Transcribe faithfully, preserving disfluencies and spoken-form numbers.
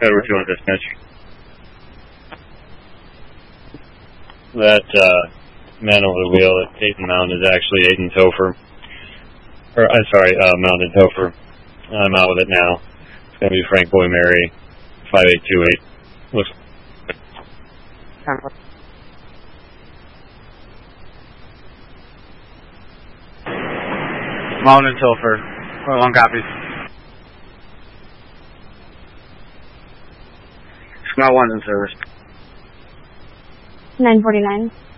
Edward two on dispatch. That uh, man over the wheel at Ayton Mountain is actually Ayton Topher. Or, I'm sorry, uh, Mountain Topher. I'm out with it now. It's going to be Frank Boy Mary, five eight two eight. Looks. Mountain Topher. Well, one copy. Smell one in service. nine forty-nine.